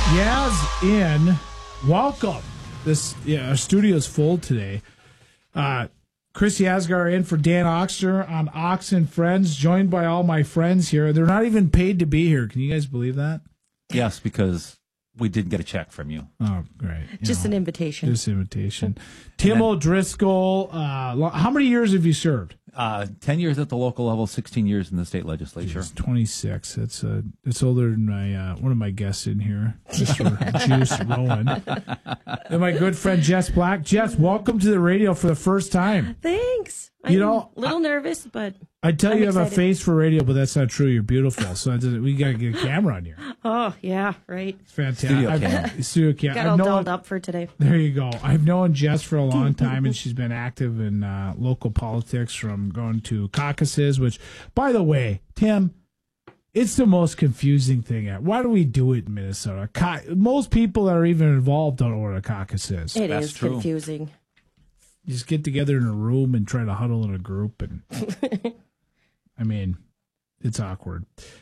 Yaz in. Welcome. Our studio's full today. Chris Yazgar in for Dan Oxter on Ox and Friends, joined by all my friends here. They're not even paid to be here. Can you guys believe that? Yes, because we did get a check from you. Oh, great. Just an invitation. Just invitation. Tim O'Driscoll, how many years have you served? 10 years at the local level, 16 years in the state legislature. It's 26. It's older than my one of my guests in here, Mr. Juice Rowan. And my good friend Jess Black. Jess, welcome to the radio for the first time. Thanks. I'm a little nervous, but I tell I'm you have excited. a face for radio, but that's not true. You're beautiful. So we got to get a camera on you. Oh, yeah, right. It's fantastic. Studio Studio Got all dolled up for today. There you go. I've known Jess for a long time, and she's been active in local politics, from going to caucuses, which, by the way, Tim, it's the most confusing thing. Why do we do it in Minnesota? Most people that are even involved don't know what a caucus is. That's Is true. confusing. You just get together in a room and try to huddle in a group, and I mean, it's awkward.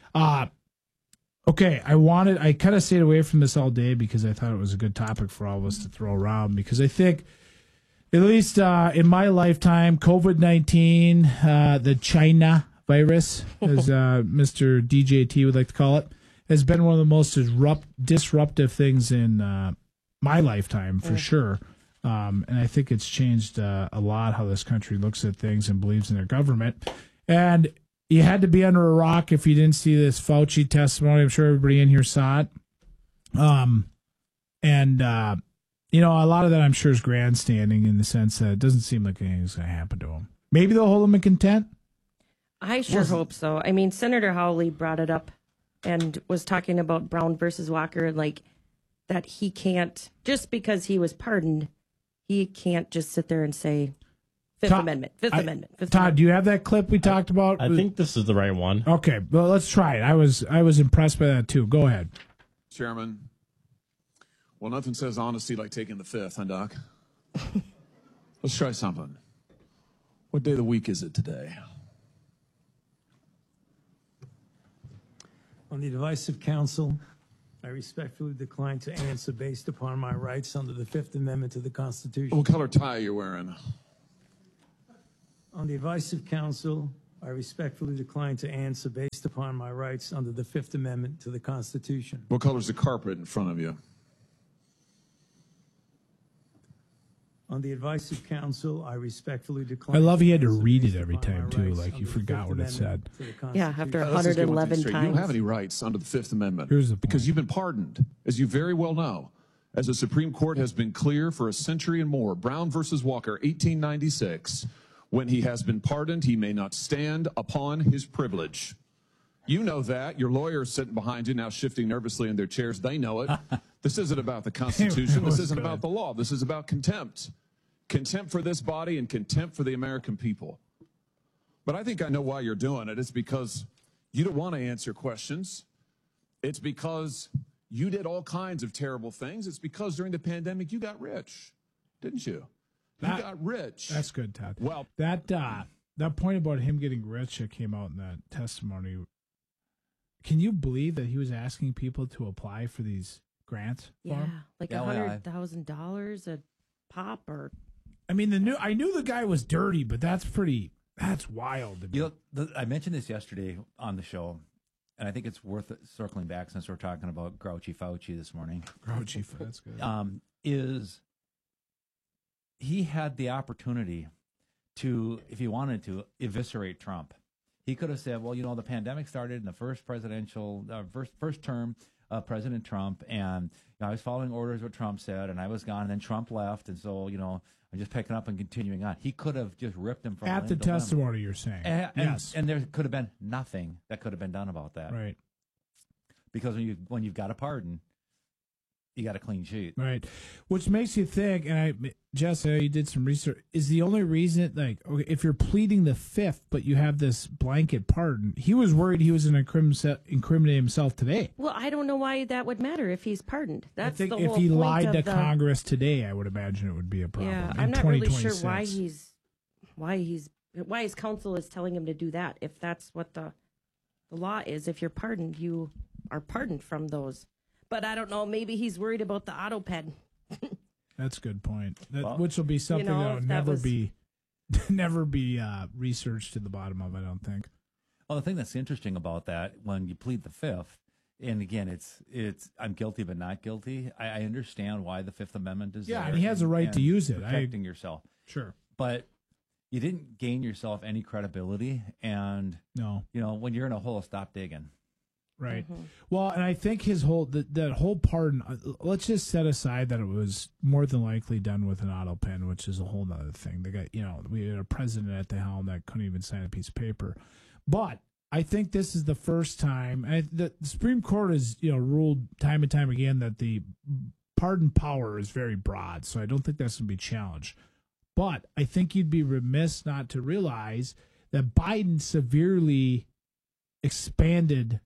Okay, I kind of stayed away from this all day because I thought it was a good topic for all of us to throw around, because I think, at least in my lifetime, COVID-19, the China virus, as Mr. DJT would like to call it, has been one of the most disruptive things in my lifetime, for sure. And I think it's changed a lot how this country looks at things and believes in their government. And you had to be under a rock if you didn't see this Fauci testimony. I'm sure everybody in here saw it. A lot of that, I'm sure, is grandstanding, in the sense that it doesn't seem like anything's going to happen to him. Maybe they'll hold him in contempt. I sure hope so. I mean, Senator Hawley brought it up and was talking about Brown versus Walker, like that he can't, just because he was pardoned, he can't just sit there and say Fifth Amendment. Todd, do you have that clip we talked about? I think this is the right one. Okay, well, let's try it. I was impressed by that too. Go ahead. Chairman, well, nothing says honesty like taking the fifth, huh, Doc? Let's try something. What day of the week is it today? On the advice of counsel, I respectfully decline to answer based upon my rights under the Fifth Amendment to the Constitution. What color tie you're wearing? On the advice of counsel, I respectfully decline to answer based upon my rights under the Fifth Amendment to the Constitution. What color's the carpet in front of you? On the advice of counsel, I respectfully decline. I love he had to answer read based it every upon my time, too, rights like you under the forgot Fifth what it said. Amendment to the Yeah, Constitution. after Let's just get one 111 thing straight. times. You don't have any rights under the Fifth Amendment. Here's the point. Because you've been pardoned, as you very well know. As the Supreme Court has been clear for a century and more, Brown versus Walker, 1896, when he has been pardoned, he may not stand upon his privilege. You know that. Your lawyers sitting behind you now shifting nervously in their chairs. They know it. This isn't about the Constitution. This isn't about the law. This is about contempt. Contempt for this body and contempt for the American people. But I think I know why you're doing it. It's because you don't want to answer questions. It's because you did all kinds of terrible things. It's because during the pandemic you got rich, didn't you? You got rich. That's good, Todd. Well, that point about him getting rich that came out in that testimony. Can you believe that he was asking people to apply for these grants? For him? Like Yeah, $100,000 a pop, or I mean, I knew the guy was dirty, but that's wild to me. I mentioned this yesterday on the show, and I think it's worth circling back since we're talking about Grouchy Fauci this morning. Grouchy, that's good. Is he had the opportunity to, if he wanted to, eviscerate Trump. He could have said, well, the pandemic started in the first first term of President Trump, and I was following orders what Trump said, and I was gone, and then Trump left, and so, I'm just picking up and continuing on. He could have just ripped him from At the limb to limb. testimony, you're saying. Yes. And there could have been nothing that could have been done about that. Right. Because when you've got a pardon, you got a clean sheet. Right. Which makes you think, and Jess, you did some research, is the only reason, okay, if you're pleading the fifth, but you have this blanket pardon, he was worried he was going to incriminate himself today. well, I don't know why that would matter if he's pardoned. That's I think the if whole he point lied of to the, Congress today, I would imagine it would be a problem. Yeah, in I'm not really sure 2026. why his counsel is telling him to do that. If that's what the law is, if you're pardoned, you are pardoned from those. But I don't know. Maybe he's worried about the auto pen. That's a good point. Well, Which will be something know, that will if that never was- be never be researched to the bottom of. I don't think. Well, the thing that's interesting about that, when you plead the fifth, and again, it's I'm guilty but not guilty. I understand why the Fifth Amendment is Yeah, there. and he has a right to and use it. protecting yourself. Sure. But you didn't gain yourself any credibility, and No. when you're in a hole, stop digging. Right. Well, and I think his whole that whole pardon. Let's just set aside that it was more than likely done with an auto pen, which is a whole nother thing. They got we had a president at the helm that couldn't even sign a piece of paper. But I think this is the first time the Supreme Court has ruled time and time again that the pardon power is very broad. So I don't think that's going to be challenged. But I think you'd be remiss not to realize that Biden severely expanded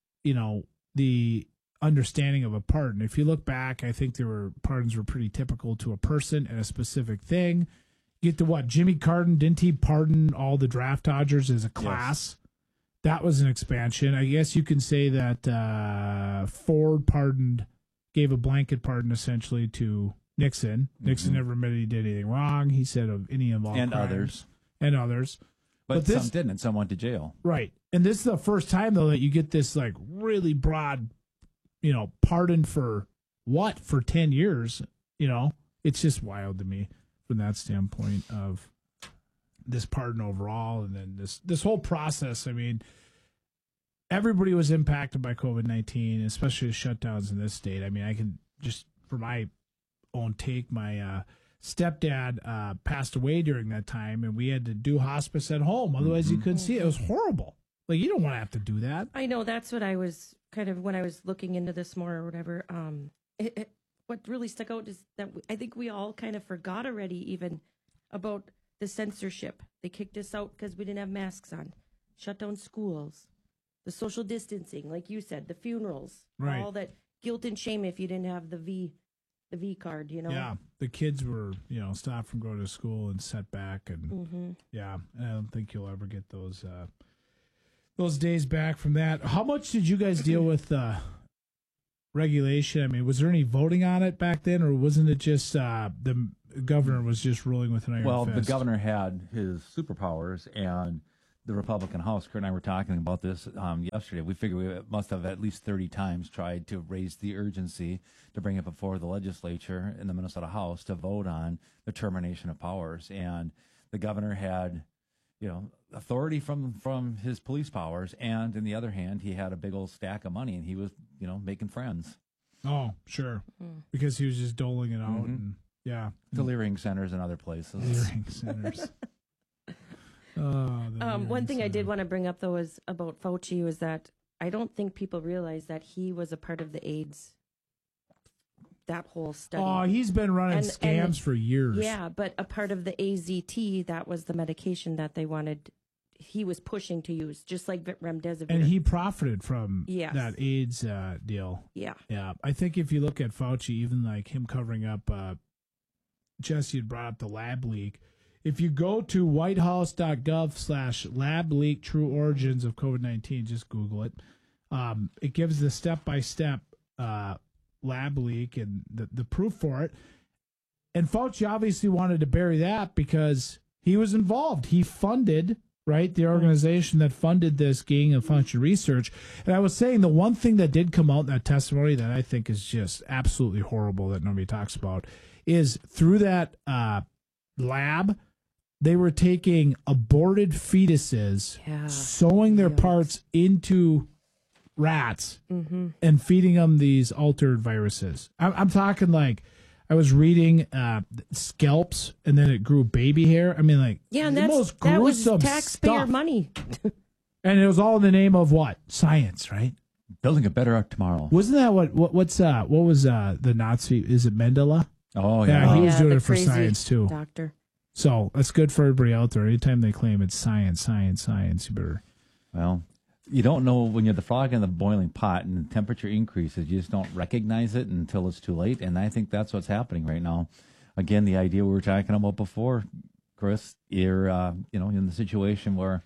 the understanding of a pardon. If you look back, I think pardons were pretty typical to a person and a specific thing. You get to what? Jimmy Carter, didn't he pardon all the draft dodgers as a class? Yes. That was an expansion. I guess you can say that Ford gave a blanket pardon essentially to Nixon. Mm-hmm. Nixon never admitted he did anything wrong. He said of any involved and crimes. others. But this, some didn't, and some went to jail. Right. And this is the first time, though, that you get this, like, really broad, pardon for what? For 10 years, It's just wild to me from that standpoint of this pardon overall. And then this whole process, I mean, everybody was impacted by COVID-19, especially the shutdowns in this state. I mean, I can just, for my own take, my stepdad passed away during that time, and we had to do hospice at home. Otherwise, you couldn't see it. It was horrible. Like, you don't want to have to do that. I know. That's what I was kind of, when I was looking into this more or whatever, what really stuck out is that I think we all kind of forgot already even about the censorship. They kicked us out because we didn't have masks on, shut down schools, the social distancing, like you said, the funerals, right. All that guilt and shame if you didn't have the V card, Yeah, the kids were, stopped from going to school and set back, and yeah, I don't think you'll ever get those days back from that. How much did you guys deal with regulation? I mean, was there any voting on it back then, or wasn't it just the governor was just ruling with an iron Well, fist? the governor had his superpowers, and the Republican House, Kurt and I were talking about this yesterday. We figured we must have at least 30 times tried to raise the urgency to bring it before the legislature in the Minnesota House to vote on the termination of powers. And the governor had, authority from his police powers, and in the other hand, he had a big old stack of money, and he was, making friends. Oh, sure, because he was just doling it out, and yeah, delirium centers and other places. Delirium centers. One thing I did want to bring up, though, was about Fauci, was that I don't think people realize that he was a part of the AIDS, that whole study. Oh, he's been running scams for years. Yeah, but a part of the AZT, that was the medication that they wanted, he was pushing to use, just like remdesivir. And he profited from Yes. that AIDS deal. Yeah. Yeah. I think if you look at Fauci, even like him covering up, Jesse had brought up the lab leak. If you go to whitehouse.gov/lab leak true origins of COVID-19, just Google it. It gives the step-by-step lab leak and the proof for it. And Fauci obviously wanted to bury that because he was involved. He funded, right, the organization that funded this gain of function research. And I was saying the one thing that did come out in that testimony that I think is just absolutely horrible that nobody talks about is through that lab, they were taking aborted fetuses, sewing their parts into rats, and feeding them these altered viruses. I'm talking like I was reading scalps, and then it grew baby hair. I mean, like, and that was taxpayer stuff. money. And it was all in the name of what? Science, right? Building a better tomorrow. Wasn't that what was the Nazi? Is it Mendele? Oh, yeah. Yeah, he was doing the it for crazy science too. Doctor. So that's good for everybody out there. Anytime they claim it's science, you better. Well, you don't know when you're the frog in the boiling pot and the temperature increases. You just don't recognize it until it's too late. And I think that's what's happening right now. Again, the idea we were talking about before, Chris, you're in the situation where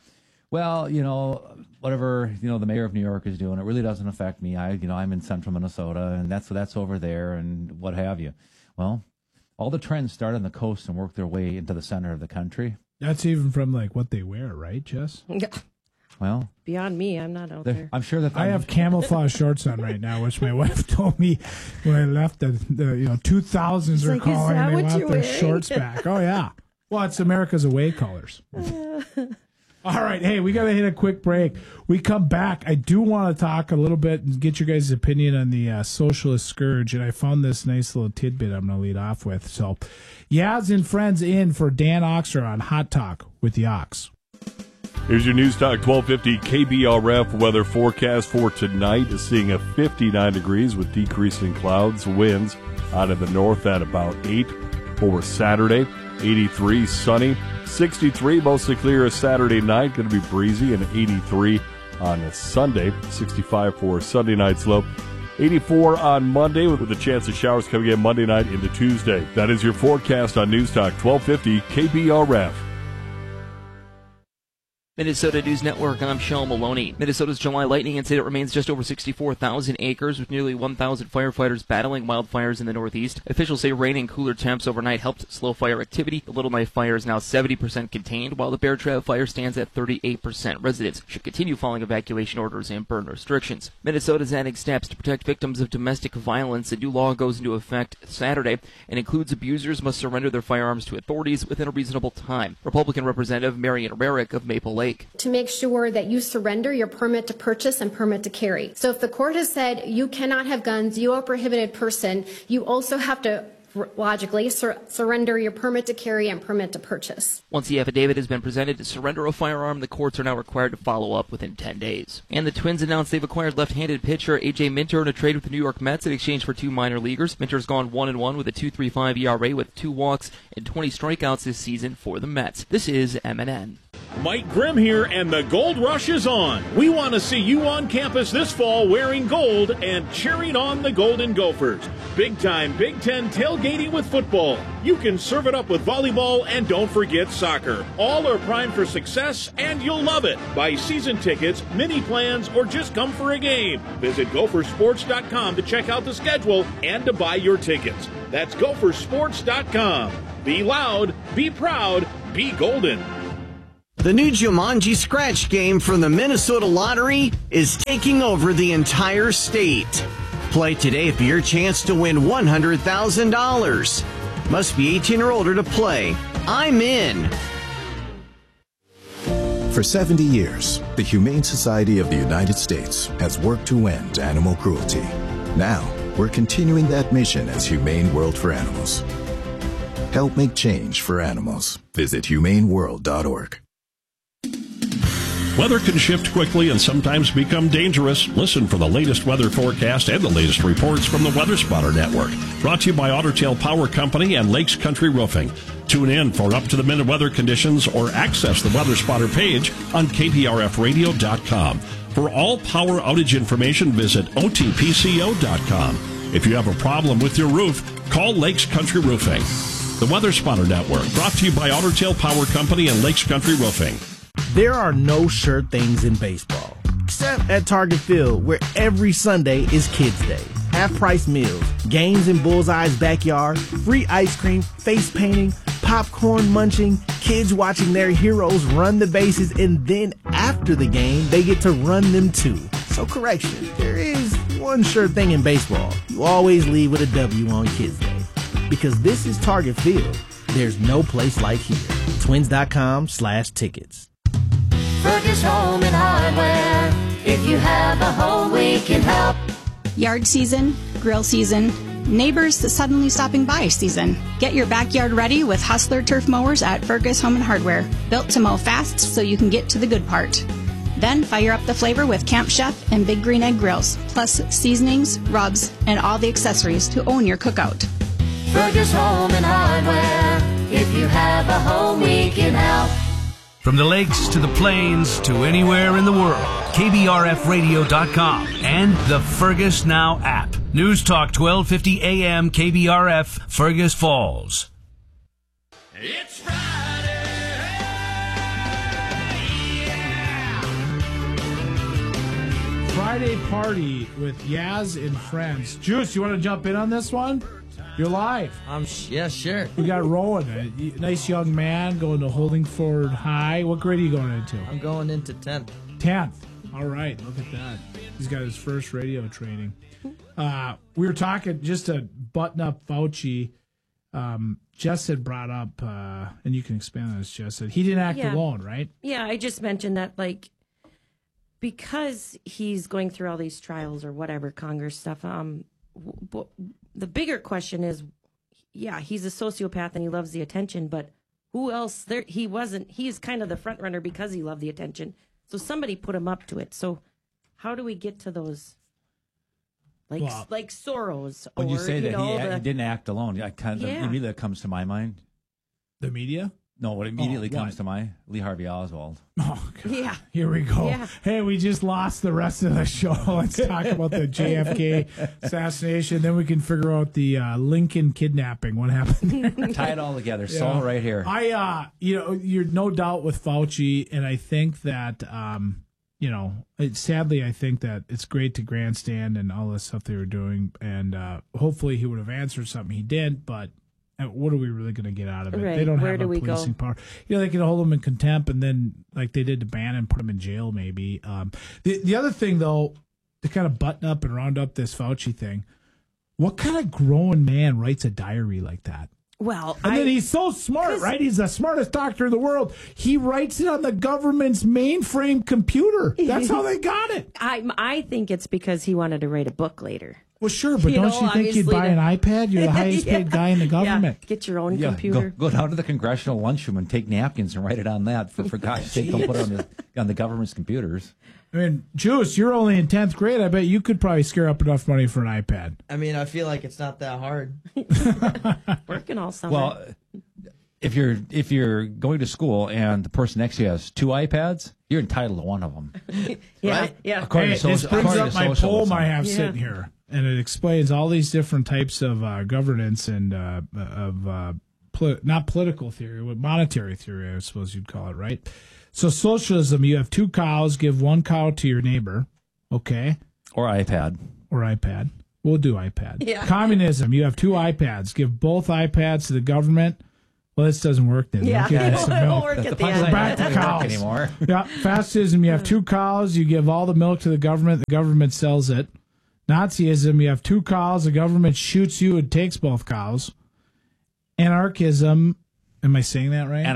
Well, whatever, the mayor of New York is doing, it really doesn't affect me. I'm in central Minnesota, and that's over there and what have you. Well, all the trends start on the coast and work their way into the center of the country. That's even from like what they wear, right, Jess? Well, beyond me, I'm not out there. I'm sure that I have camouflage shorts on right now, which my wife told me when I left the 2000s are like, calling is that and they what want you're their wearing? shorts back. Oh yeah. Well, it's America's away colors. All right, hey, we got to hit a quick break. We come back. I do want to talk a little bit and get your guys' opinion on the socialist scourge, and I found this nice little tidbit I'm going to lead off with. So, Yaz and friends in for Dan Oxer on Hot Talk with the Ox. Here's your News Talk 1250 KBRF weather forecast for tonight. Is seeing a 59 degrees with decreasing clouds, winds out of the north at about 8 for Saturday. 83 sunny, 63 mostly clear Saturday night, going to be breezy, and 83 on Sunday. 65 for Sunday night's low. 84 on Monday with a chance of showers coming in Monday night into Tuesday. That is your forecast on News Talk 1250 KBRF. Minnesota News Network, I'm Sean Maloney. Minnesota's July lightning incident remains just over 64,000 acres, with nearly 1,000 firefighters battling wildfires in the northeast. Officials say rain and cooler temps overnight helped slow fire activity. The Little Knife fire is now 70% contained, while the Bear Trail fire stands at 38%. Residents should continue following evacuation orders and burn restrictions. Minnesota's adding steps to protect victims of domestic violence. A new law goes into effect Saturday and includes abusers must surrender their firearms to authorities within a reasonable time. Republican Representative Marion Rarick of Maple Lake. To make sure that you surrender your permit to purchase and permit to carry. So if the court has said you cannot have guns, you are a prohibited person, you also have to logically surrender your permit to carry and permit to purchase. Once the affidavit has been presented to surrender a firearm, the courts are now required to follow up within 10 days. And the Twins announced they've acquired left-handed pitcher A.J. Minter in a trade with the New York Mets in exchange for 2 minor leaguers. Minter's gone 1-1 with a 2.35 ERA with 2 walks and 20 strikeouts this season for the Mets. This is MNN. Mike Grimm here, and the Gold Rush is on. We want to see you on campus this fall wearing gold and cheering on the Golden Gophers. Big-time Big Ten tailgating with football. You can serve it up with volleyball, and don't forget soccer. All are primed for success, and you'll love it. Buy season tickets, mini plans, or just come for a game. Visit gophersports.com to check out the schedule and to buy your tickets. That's gophersports.com. Be loud, be proud, be golden. The new Jumanji Scratch game from the Minnesota Lottery is taking over the entire state. Play today for your chance to win $100,000. Must be 18 or older to play. I'm in. For 70 years, the Humane Society of the United States has worked to end animal cruelty. Now, we're continuing that mission as Humane World for Animals. Help make change for animals. Visit humaneworld.org. Weather can shift quickly and sometimes become dangerous. Listen for the latest weather forecast and the latest reports from the Weather Spotter Network. Brought to you by Otter Tail Power Company and Lakes Country Roofing. Tune in for up-to-the-minute weather conditions or access the Weather Spotter page on kbrfradio.com. For all power outage information, visit otpco.com. If you have a problem with your roof, call Lakes Country Roofing. The Weather Spotter Network, brought to you by Otter Tail Power Company and Lakes Country Roofing. There are no sure things in baseball, except at Target Field, where every Sunday is Kids Day. Half-price meals, games in Bullseye's backyard, free ice cream, face painting, popcorn munching, kids watching their heroes run the bases, and then after the game, they get to run them too. So correction, there is one sure thing in baseball. You always leave with a W on Kids Day. Because this is Target Field, there's no place like here. Twins.com/tickets. Fergus Home and Hardware. If you have a home, we can help. Yard season, grill season, neighbors suddenly stopping by season. Get your backyard ready with Hustler turf mowers at Fergus Home and Hardware. Built to mow fast so you can get to the good part. Then fire up the flavor with Camp Chef and Big Green Egg grills, plus seasonings, rubs, and all the accessories to own your cookout. Fergus Home and Hardware. If you have a home, we can help. From the lakes to the plains to anywhere in the world, KBRFradio.com and the Fergus Now app. News Talk 1250 AM KBRF, Fergus Falls. It's Friday, yeah. Friday party with Yaz and friends. Juice, you want to jump in on this one? You're live. Yeah, sure. We got Rowan, a nice young man going to Holdingford High. What grade are you going into? I'm going into 10th. 10th. All right, look at that. He's got his first radio training. We were talking just to button up Fauci. Jess had brought up, and you can expand on this, Jess, said he didn't act alone, right? Yeah, I just mentioned that, like, because he's going through all these trials or whatever, Congress stuff, the bigger question is, yeah, he's a sociopath and he loves the attention, but who else there? He's kind of the front runner because he loved the attention. So somebody put him up to it. So how do we get to those, like Soros? When you say that he he didn't act alone, immediately that comes to my mind. The media? No, what immediately comes to mind? Lee Harvey Oswald. Oh, God. Yeah. Here we go. Yeah. Hey, we just lost the rest of the show. Let's talk about the JFK assassination. Then we can figure out the Lincoln kidnapping. What happened? Tie it all together. Yeah. So right here. You're no doubt with Fauci, and I think that, sadly, I think that it's great to grandstand and all this stuff they were doing, and hopefully he would have answered something. He didn't, but what are we really going to get out of it? Right. They don't Where have do a we policing go? power. They can hold them in contempt, and then, like they did to Bannon, put them in jail maybe. The other thing, though, to kind of button up and round up this Fauci thing, what kind of grown man writes a diary like that? Well, and then he's so smart, right? He's the smartest doctor in the world. He writes it on the government's mainframe computer. That's how they got it. I think it's because he wanted to write a book later. Well, sure, but don't you think you'd buy an iPad? You're the highest paid guy in the government. Yeah, get your own computer. Go down to the congressional lunchroom and take napkins and write it on that. For God's sake, don't put it on the government's computers. I mean, Juice, you're only in 10th grade. I bet you could probably scare up enough money for an iPad. I mean, I feel like it's not that hard. Working all summer. Well, if you're going to school and the person next to you has 2 iPads, you're entitled to one of them. Yeah, right? Yeah. This brings up my poem I have sitting here, and it explains all these different types of governance and not political theory, but monetary theory, I suppose you'd call it, right? So socialism, you have 2 cows, give 1 cow to your neighbor, okay? Or iPad. We'll do iPad. Yeah. Communism, you have 2 iPads, give both iPads to the government. Well, this doesn't work then. Yeah, give you some it'll milk. work at the punchline end. Back to doesn't work cows. anymore. Yeah, fascism, you have 2 cows, you give all the milk to the government sells it. Nazism, you have 2 cows, the government shoots you and takes both cows. Anarchism, am I saying that right?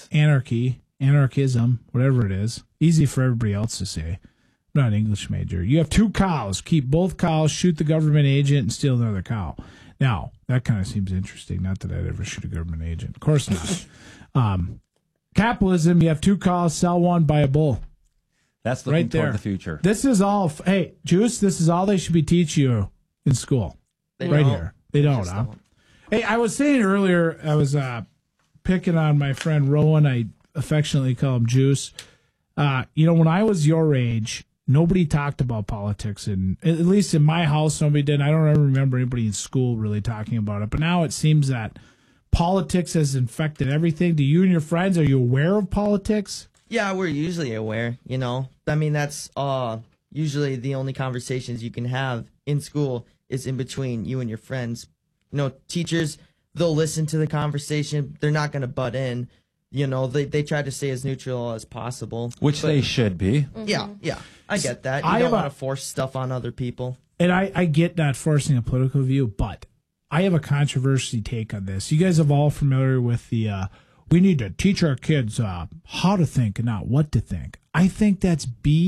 Anarchism, whatever it is. Easy for everybody else to say. I'm not an English major. You have 2 cows, keep both cows, shoot the government agent, and steal another cow. Now, that kind of seems interesting. Not that I'd ever shoot a government agent. Of course not. Capitalism, you have 2 cows, sell 1, buy a bull. That's looking right there. toward the future. This is all, hey, Juice, this is all they should be teaching you in school. They right don't. here. They don't, huh? Hey, I was saying earlier, I was picking on my friend Rowan. I affectionately call him Juice. When I was your age, nobody talked about politics, and at least in my house, nobody did. I don't ever remember anybody in school really talking about it. But now it seems that politics has infected everything. Do you and your friends, are you aware of politics? Yeah, we're usually aware, I mean, that's usually the only conversations you can have in school is in between you and your friends. Teachers, they'll listen to the conversation. They're not going to butt in. They try to stay as neutral as possible. Which they should be. Yeah, I get that. You don't want to force stuff on other people. And I get not forcing a political view, but I have a controversy take on this. You guys are all familiar with the we need to teach our kids how to think and not what to think. I think that's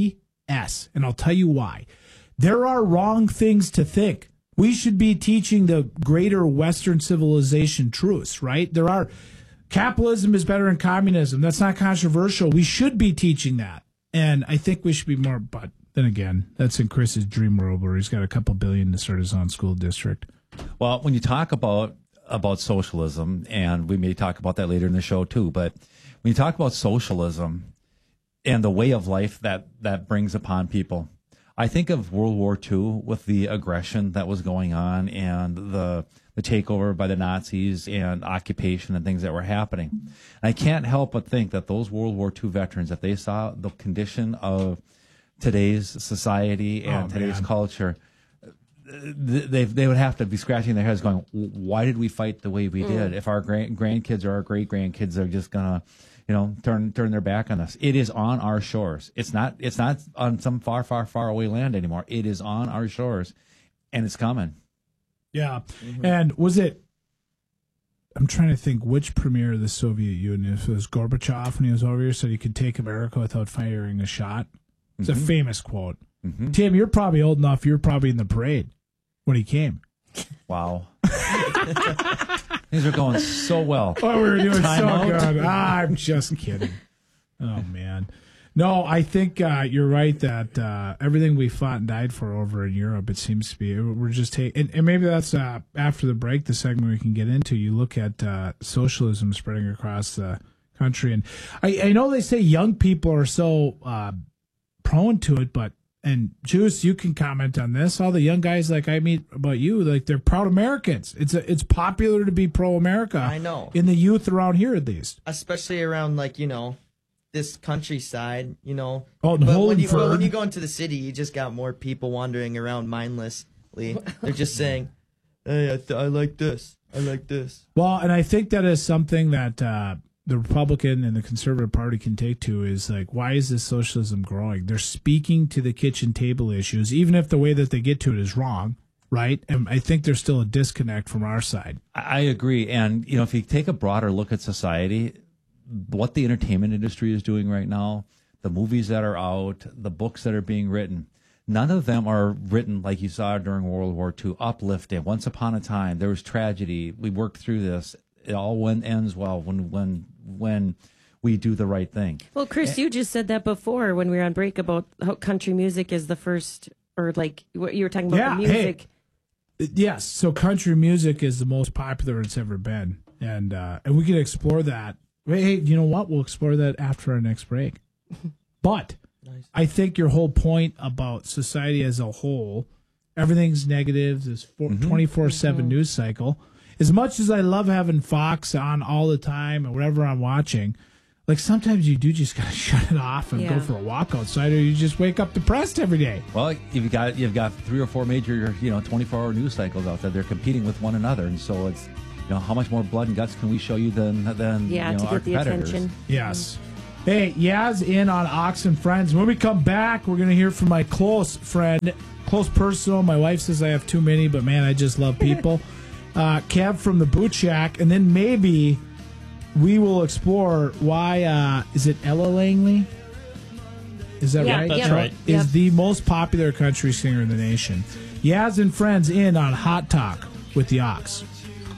BS, and I'll tell you why. There are wrong things to think. We should be teaching the greater Western civilization truths, right? There are... Capitalism is better than communism. That's not controversial. We should be teaching that. And I think we should be more, but then again, that's in Chris's dream world where he's got a couple billion to start his own school district. Well, when you talk about socialism, and we may talk about that later in the show too, but when you talk about socialism and the way of life that brings upon people, I think of World War II with the aggression that was going on and the takeover by the Nazis and occupation and things that were happening. And I can't help but think that those World War II veterans, if they saw the condition of today's society and today's culture, they would have to be scratching their heads going, why did we fight the way we did? If our grandkids or our great grandkids are just gonna, turn their back on us. It is on our shores. It's not on some far away land anymore. It is on our shores, and it's coming. Yeah. And was it, I'm trying to think which premier of the Soviet Union, if it was Gorbachev when he was over here, said he could take America without firing a shot. It's a famous quote. Tim, you're probably old enough. You're probably in the parade when he came. Wow. Things are going so well. Oh, we were doing Time so out. good. I'm just kidding. Oh, man. No, I think you're right that everything we fought and died for over in Europe, it seems to be, we're just taking, and maybe that's after the break, the segment we can get into. You look at socialism spreading across the country. And I know they say young people are so prone to it, but, and Juice, you can comment on this. All the young guys like I meet about you, like they're proud Americans. It's popular to be pro-America. I know. In the youth around here, at least. Especially around, like, this countryside, Oh, but and when you Holdford. go into the city, you just got more people wandering around mindlessly. They're just saying, hey, I like this. I like this. Well, and I think that is something that the Republican and the Conservative Party can take to is like, why is this socialism growing? They're speaking to the kitchen table issues, even if the way that they get to it is wrong, right? And I think there's still a disconnect from our side. I agree. And, if you take a broader look at society, what the entertainment industry is doing right now, the movies that are out, the books that are being written, none of them are written like you saw during World War II, uplifting. Once upon a time, there was tragedy. We worked through this. It all ends well when we do the right thing. Well, Chris, you just said that before when we were on break about how country music is the first, or like what you were talking about the music. Yes, so country music is the most popular it's ever been, and we can explore that. Hey, you know what? We'll explore that after our next break. But I think your whole point about society as a whole, everything's negative, this 24/7 news cycle. As much as I love having Fox on all the time and whatever I'm watching, like sometimes you do just gotta shut it off and go for a walk outside, or you just wake up depressed every day. Well, you've got 3 or 4 major 24-hour news cycles out there. They're competing with one another, and so it's how much more blood and guts can we show you than to our get the competitors? attention. Yes. Hey, Yaz in on Ox and Friends. When we come back, we're going to hear from my close friend, close personal. My wife says I have too many, but man, I just love people. Kev from the Boot Shack. And then maybe we will explore why, is it Ella Langley? Is that right? That's right. Is the most popular country singer in the nation. Yaz and Friends in on Hot Talk with the Ox.